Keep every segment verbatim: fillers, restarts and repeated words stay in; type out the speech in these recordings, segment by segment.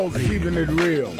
Keeping it real.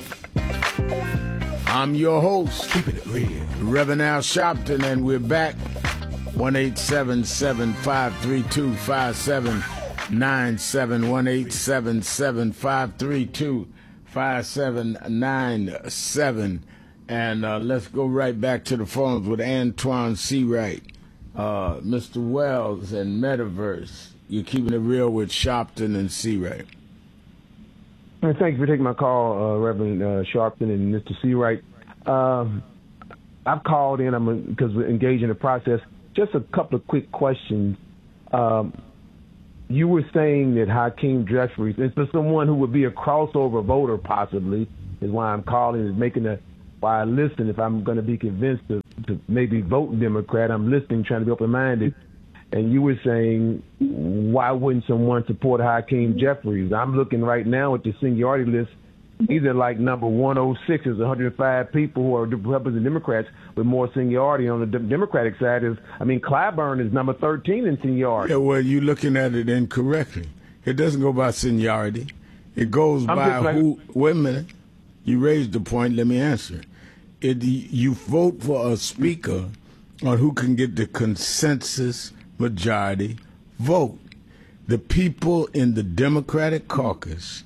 I'm your host, Keeping it real, Reverend Al Sharpton, and we're back. one eight seven seven, five three two, five seven nine seven, one eight seven seven, five three two, five seven nine seven. And uh, let's go right back to the phones with Antoine Seawright, uh, Mister Wells, and Metaverse. You're keeping it real with Sharpton and Seawright. Thank you for taking my call, uh, Reverend uh, Sharpton and Mister Seawright. Um, I've called in I'm because we're engaged in the process. Just a couple of quick questions. Um, you were saying that Hakeem Jeffries, and for someone who would be a crossover voter possibly, is why I'm calling, is making a, why I listen if I'm going to be convinced to, to maybe vote Democrat. I'm listening, trying to be open-minded. And you were saying, why wouldn't someone support Hakeem Jeffries? I'm looking right now at the seniority list. Either like number one oh six is one hundred five people who are Republicans and Democrats with more seniority. On the de- Democratic side is, I mean, Clyburn is number thirteen in seniority. Yeah, well, you're looking at it incorrectly. It doesn't go by seniority. It goes I'm by like, who. Wait a minute. You raised the point. Let me answer. It, you vote for a speaker on who can get the consensus majority vote. The people in the Democratic caucus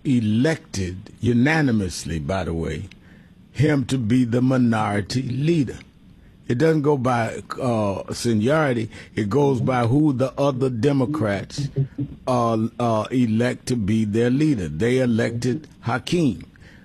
elected unanimously, by the way, him to be the minority leader. It doesn't go by uh, seniority. It goes by who the other Democrats uh, uh, elect to be their leader. They elected Hakeem.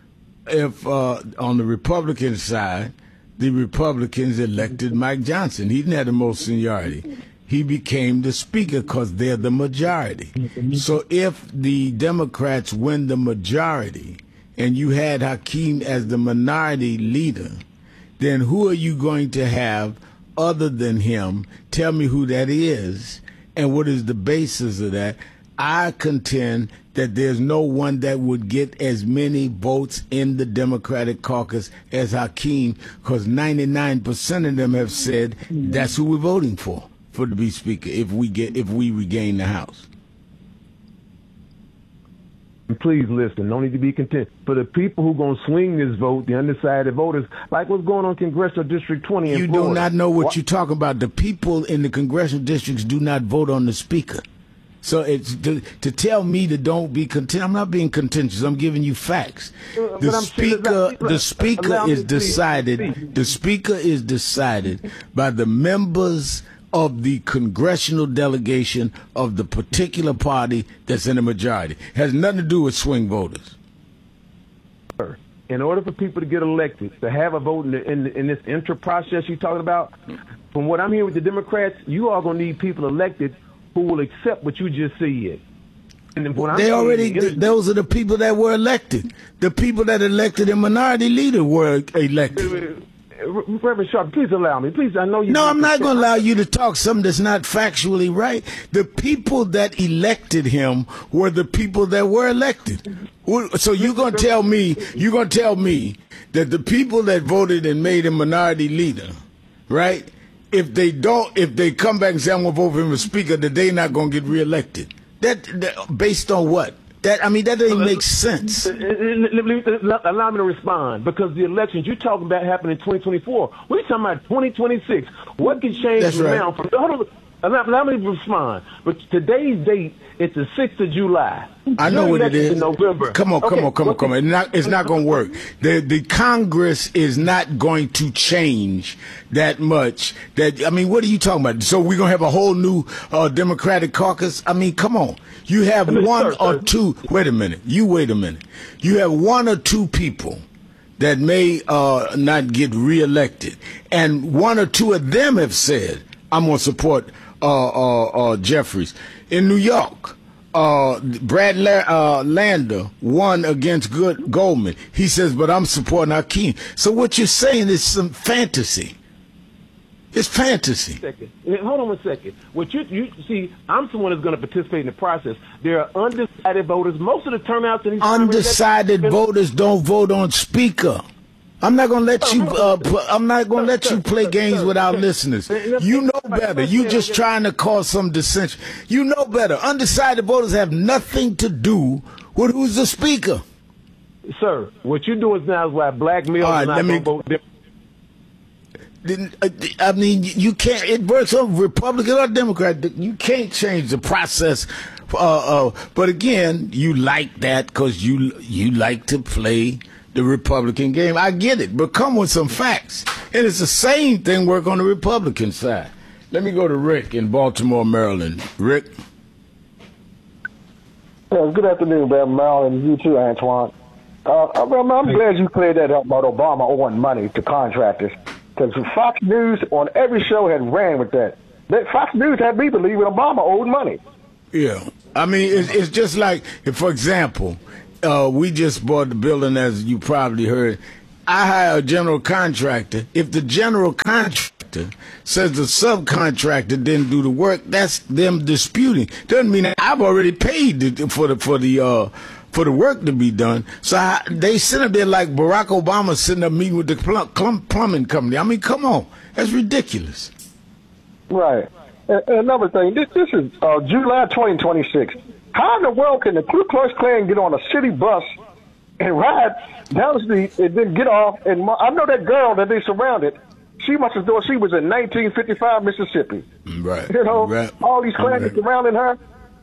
If uh, on the Republican side, the Republicans elected Mike Johnson. He didn't have the most seniority. He became the speaker because they're the majority. So if the Democrats win the majority and you had Hakeem as the minority leader, then who are you going to have other than him? Tell me who that is and what is the basis of that. I contend that there's no one that would get as many votes in the Democratic caucus as Hakeem, because ninety-nine percent of them have said that's who we're voting for. For to be speaker, if we get if we regain the House. Please listen. No need to be content. For the people who are going to swing this vote, the undecided voters, like what's going on in Congressional District twenty in You Florida. do not know what, what you're talking about. The people in the congressional districts do not vote on the speaker. So it's to, to tell me to don't be content. I'm not being contentious. I'm giving you facts. The speaker, the speaker is decided. The speaker is decided by the members of the congressional delegation of the particular party that's in the majority. It has nothing to do with swing voters. In order for people to get elected, to have a vote in, the, in, the, in this intra process you're talking about, from what I'm hearing with the Democrats, you are going to need people elected who will accept what you just said. And what they I'm already, saying, those are the people that were elected. The people that elected a minority leader were elected. Reverend Sharp, please allow me. Please, I know you. No, I'm not going to allow you to talk something that's not factually right. The people that elected him were the people that were elected. So you're going to tell me, you're going to tell me that the people that voted and made him minority leader, right? If they don't, if they come back and say I'm going to vote for him as speaker, that they're not going to get reelected. That, that based on what? That I mean, that doesn't make sense. Allow me to respond, because the elections you're talking about happen in twenty twenty-four. We're talking about twenty twenty-six. What can change That's from right. now? From, hold on, allow, allow me to respond. But today's date is the sixth of July. I know what it is. November. Come on, come okay. on, come on, come on. It's not, it's not going to work. The the Congress is not going to change that much. That I mean, what are you talking about? So we're going to have a whole new uh, Democratic caucus? I mean, come on. You have one or two. Wait a minute. You wait a minute. You have one or two people that may uh, not get reelected, and one or two of them have said, "I'm going to support uh, uh, uh, Jeffries." In New York, uh, Brad La- uh, Lander won against Good Goldman. He says, "But I'm supporting Hakeem." So what you're saying is some fantasy. It's fantasy. Second. Hold on one second. What you you see, I'm someone who's going to participate in the process. There are undecided voters. Most of the turnouts in these undecided voters don't vote on speaker. I'm not gonna let you. Uh, pl- I'm not gonna let you play games with our listeners. You know better. You just trying to cause some dissension. You know better. Undecided voters have nothing to do with who's the speaker. Sir, what you're doing now is like blackmail. All right, let me. Vote. I mean, you can't. It works on Republican or Democrat. You can't change the process. Uh, uh, but again, you like that because you you like to play the Republican game. I get it, but come with some facts. And it's the same thing work on the Republican side. Let me go to Rick in Baltimore, Maryland. Rick. Yeah, good afternoon, man, Maryland. You too, Antoine. Uh, I'm, I'm glad you cleared that up about Obama owing money to contractors. Because Fox News on every show had ran with that. that. Fox News had me believing Obama owed money. Yeah. I mean, it's, it's just like, if, for example, uh, we just bought the building, as you probably heard. I hire a general contractor. If the general contractor says the subcontractor didn't do the work, that's them disputing. Doesn't mean that I've already paid for the for the uh, for the work to be done. So I, they sit up there like Barack Obama sitting up meeting with the plum, plum, plumbing company. I mean, come on, that's ridiculous. Right. And another thing, this, this is uh, July twenty twenty-six. How in the world can the Ku Klux Klan get on a city bus and ride down the street and then get off? And I know that girl that they surrounded. She must have thought she was in nineteen fifty-five Mississippi. Right. You know, right. all these Klans right. surrounding her.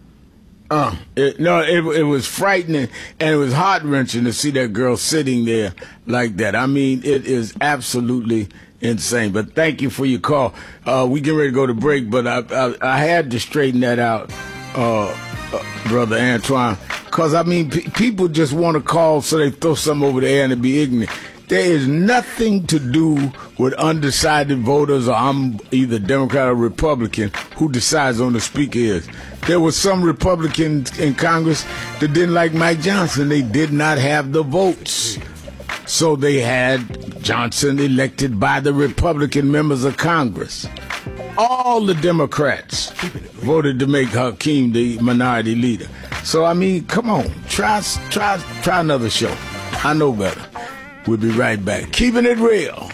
Uh, it, no, it, it was frightening, and it was heart-wrenching to see that girl sitting there like that. I mean, it is absolutely insane. But thank you for your call. Uh, we get ready to go to break, but I, I, I had to straighten that out, uh, uh, Brother Antoine, because, I mean, p- people just want to call so they throw something over the air and be ignorant. There is nothing to do with undecided voters, or I'm either Democrat or Republican, who decides on the speaker is. There was some Republicans in Congress that didn't like Mike Johnson. They did not have the votes. So they had Johnson elected by the Republican members of Congress. All the Democrats voted to make Hakeem the minority leader. So, I mean, come on, try, try, try another show. I know better. We'll be right back. Keeping it real.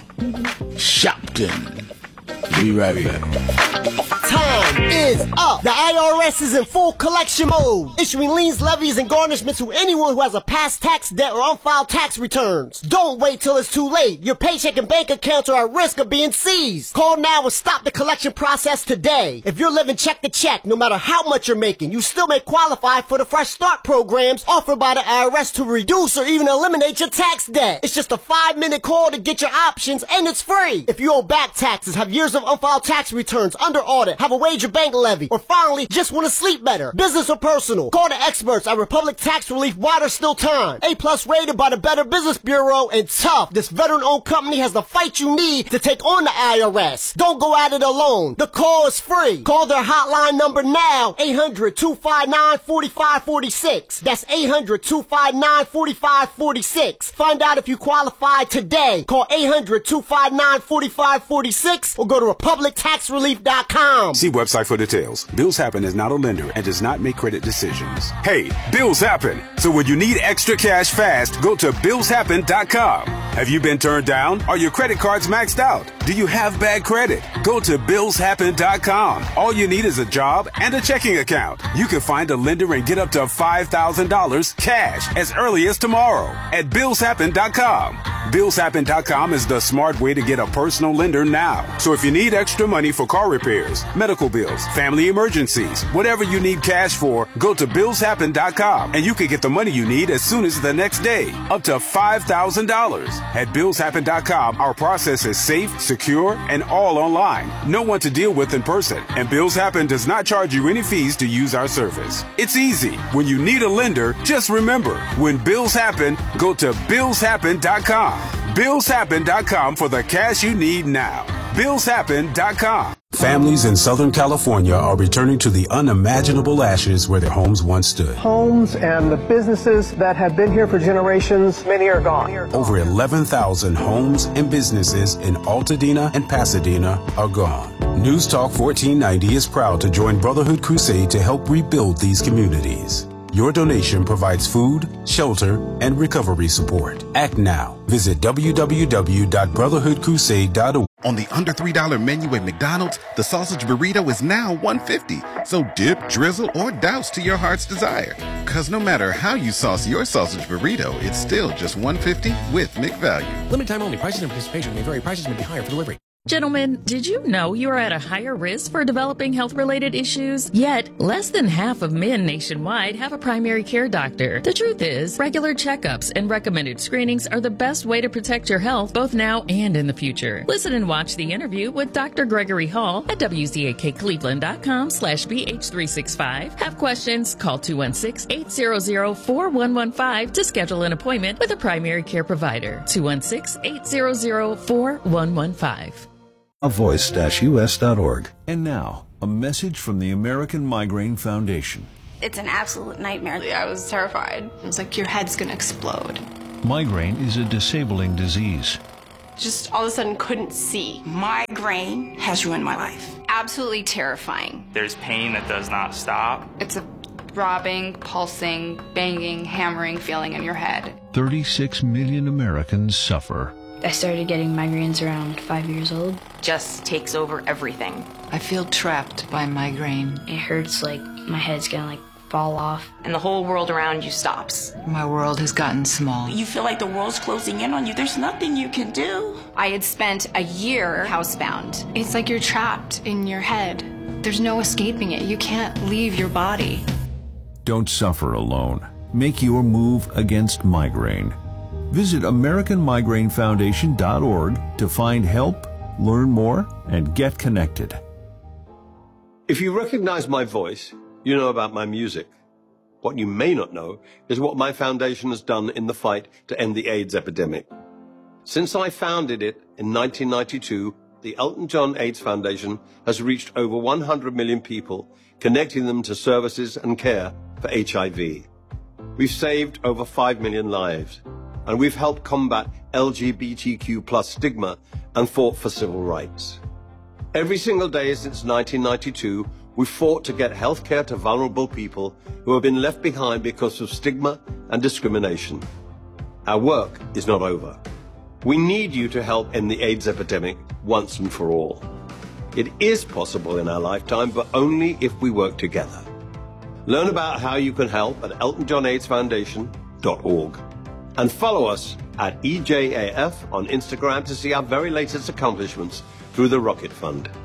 Shopton. Be right back. Time is up. The I R S is in full collection mode, issuing liens, levies, and garnishments to anyone who has a past tax debt or unfiled tax returns. Don't wait till it's too late. Your paycheck and bank accounts are at risk of being seized. Call now and stop the collection process today. If you're living check to check, no matter how much you're making, you still may qualify for the Fresh Start programs offered by the I R S to reduce or even eliminate your tax debt. It's just a five-minute call to get your options, and it's free. If you owe back taxes, have years of unfiled tax returns under audit, have a wage or bank levy, or finally just want to sleep better, business or personal, call the experts at Republic Tax Relief while there's still time. A plus rated by the Better Business Bureau, and tough. This veteran-owned company has the fight you need to take on the I R S. Don't go at it alone. The call is free. Call their hotline number now, eight hundred, two five nine, four five four six. That's eight hundred, two five nine, four five four six. Find out if you qualify today. Call eight hundred, two five nine, four five four six or go to republic tax relief dot com. See website for details. Bills Happen is not a lender and does not make credit decisions. Hey, bills happen. So when you need extra cash fast, go to bills happen dot com. Have you been turned down? Are your credit cards maxed out? Do you have bad credit? Go to bills happen dot com. All you need is a job and a checking account. You can find a lender and get up to five thousand dollars cash as early as tomorrow at bills happen dot com. bills happen dot com is the smart way to get a personal lender now. So if you need extra money for car repairs, medical bills, family emergencies, whatever you need cash for, go to bills happen dot com and you can get the money you need as soon as the next day, up to five thousand dollars. At bills happen dot com, our process is safe, secure, and all online. No one to deal with in person, and Bills Happen does not charge you any fees to use our service. It's easy. When you need a lender, just remember, when bills happen, go to bills happen dot com. bills happen dot com for the cash you need now. bills happen dot com. Families in Southern California are returning to the unimaginable ashes where their homes once stood. Homes and the businesses that have been here for generations, many are gone. Over eleven thousand homes and businesses in Altadena and Pasadena are gone. News Talk fourteen ninety is proud to join Brotherhood Crusade to help rebuild these communities. Your donation provides food, shelter, and recovery support. Act now. Visit w w w dot brotherhood crusade dot org. On the under three dollar menu at McDonald's, the sausage burrito is now one fifty. So dip, drizzle, or douse to your heart's desire. Because no matter how you sauce your sausage burrito, it's still just one fifty with McValue. Limited time only. Prices and participation may vary. Prices may be higher for delivery. Gentlemen, did you know you are at a higher risk for developing health-related issues? Yet, less than half of men nationwide have a primary care doctor. The truth is, regular checkups and recommended screenings are the best way to protect your health both now and in the future. Listen and watch the interview with Doctor Gregory Hall at W Z A K Cleveland dot com slash B H three sixty-five. Have questions? Call two one six, eight hundred, four one one five to schedule an appointment with a primary care provider. two one six, eight hundred, four one one five. a voice dash U S dot org. And now, a message from the American Migraine Foundation. It's an absolute nightmare. I was terrified. It was like your head's going to explode. Migraine is a disabling disease. Just all of a sudden couldn't see. Migraine has ruined my life. Absolutely terrifying. There's pain that does not stop. It's a throbbing, pulsing, banging, hammering feeling in your head. thirty-six million Americans suffer. I started getting migraines around five years old. Just takes over everything. I feel trapped by migraine. It hurts like my head's gonna like fall off. And the whole world around you stops. My world has gotten small. You feel like the world's closing in on you. There's nothing you can do. I had spent a year housebound. It's like you're trapped in your head. There's no escaping it. You can't leave your body. Don't suffer alone. Make your move against migraine. Visit American Migraine Foundation dot org to find help, learn more, and get connected. If you recognize my voice, you know about my music. What you may not know is what my foundation has done in the fight to end the AIDS epidemic. Since I founded it in nineteen ninety-two, the Elton John AIDS Foundation has reached over one hundred million people, connecting them to services and care for H I V. We've saved over five million lives, and we've helped combat L G B T Q plus stigma and fought for civil rights. Every single day since nineteen ninety-two, we've fought to get health care to vulnerable people who have been left behind because of stigma and discrimination. Our work is not over. We need you to help end the AIDS epidemic once and for all. It is possible in our lifetime, but only if we work together. Learn about how you can help at Elton John AIDS Foundation dot org. And follow us at E J A F on Instagram to see our very latest accomplishments through the Rocket Fund.